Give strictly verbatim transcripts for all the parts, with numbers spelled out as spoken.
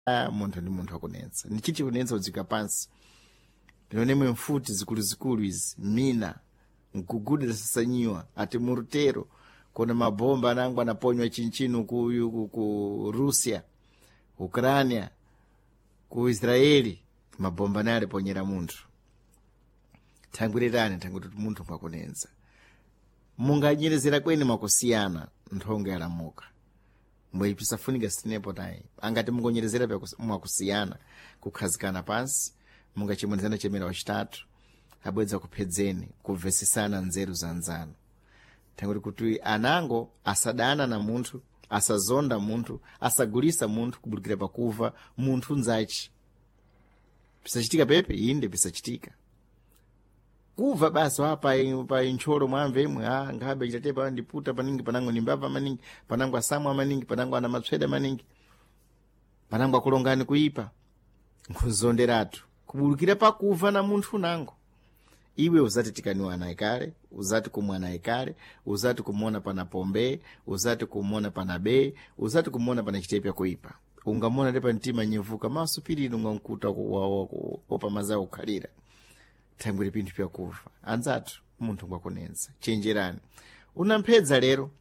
munthu ndi munthu akunensa nichiti kunensa udzika pansi ndinonemwe mfuti zikuluzikulu izi mina mgugude lasasanyiwa ati murutero kuna mabomba anangu anaponywa chinchinu ku, ku, ku Russia, Ukraine, ku Israeli, mabomba naye aliponyera munthu. Tangwirirani tanguti munthu mwakunenza. Munganyerezera kweni mwakusiyana nthongo yalamuka. Mwipisa funika sinepo naye. Angati mungonyerezera mwakusiyana kukhazikana pansi, mungachimwenzana chemera wachitatu, abweza kuphedzeni, kuvesisana nzeru za nzano. Tanguti kuti anango asadana na munthu, asazonda munthu, asagulisa munthu kubulikira pakuva munthu nzachi. Pisachitika pepe inde pisachitika. Kuva basi wapa pa incholo mwamvemwe ah ngabe chitatepa ndiputa paningi panango nimbava maningi panango asamwa maningi panango ana matsweda maningi panango akulongani kuipa nkuzonderatu kubulikira pakuva na munthu nango. Iwe uzati tikaniwa na ikale, uzati kumwana ikale, uzati kumona pana pombe, uzati kumona pana be, uzati kumona pana chitepya kuipa. Ungamona lepa ntima nyevuka masupiri nunga nkuta opa mazao khalira. Tangwiri pintu pya kufa. Anzatu, muntu kwa kunenza. Chenjerani. Unampedza lero.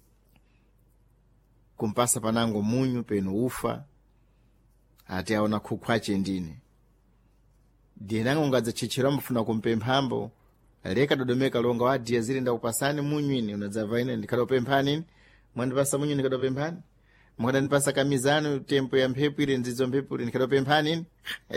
Kumpasa panango munyu, penu ufa. Ati aona kukwache ndini. Dienango ungadza chichira mfuna kumpemphambo. Leka dodomeka longa wadi ya zili nda upasani munyu ini. Unadzava ina ndikada upemphani ini. Mwandipasa munyu ndikada upemphani. Mwanda nipasa kamizano tempo ya mpepu ili nzizo mpepu ili ndikada upemphani ini.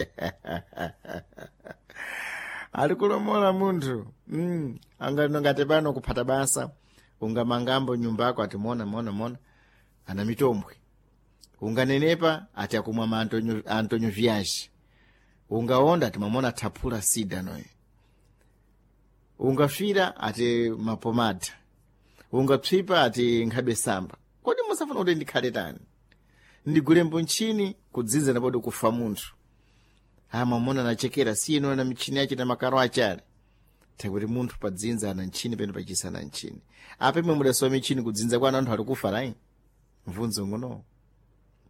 Alikulomola munthu. Mm. Anga ngate pano kupata basa. Unga mangambo nyumbako ati mona mona mona. Ana mitombwe. Unga nenepa ati akumwa ma Antonio, Antonio Viaje. Unga onda ati mamona tapula sida noe. Unga fira ati mapomada. Unga psipa ati nkhabe samba. Kodi musafuna kuti ndikhale tani? Ndigule mbunchini kudzinza napodo kufa munthu. Hama mona nachekera sino na michini yake na makaro achale. Takuti munthu padzinza ana nchini peno pachisa na nchini. Ape mwe muda so michini kudzinza kwa anthu ali kufa rai. Mvunzo ngono.